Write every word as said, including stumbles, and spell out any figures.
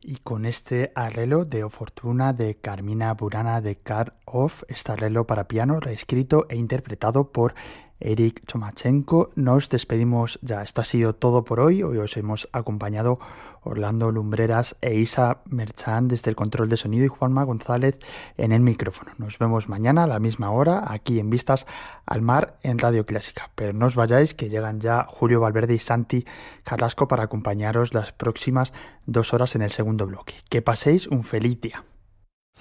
Y con este arreglo de O Fortuna de Carmina Burana de Karhoff, este arreglo para piano reescrito e interpretado por Eric Chomachenko, nos despedimos ya. Esto ha sido todo por hoy. Hoy os hemos acompañado Orlando Lumbreras e Isa Merchán desde el control de sonido y Juanma González en el micrófono. Nos vemos mañana a la misma hora aquí en Vistas al Mar en Radio Clásica. Pero no os vayáis, que llegan ya Julio Valverde y Santi Carrasco para acompañaros las próximas dos horas en el segundo bloque. Que paséis un feliz día.